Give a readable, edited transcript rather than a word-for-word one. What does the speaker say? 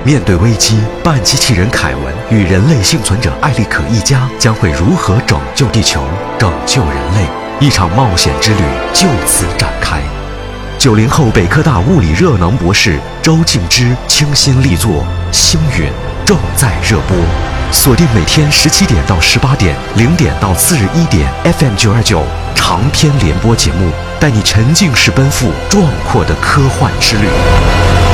面对危机，半机器人凯文与人类幸存者艾利可一家将会如何拯救地球、拯救人类？一场冒险之旅就此展开。90后北科大物理热能博士周静之倾心力作《星陨》正在热播，锁定每天17点到18点，0点到次日1点 FM 929长篇联播节目，带你沉浸式奔赴壮阔的科幻之旅。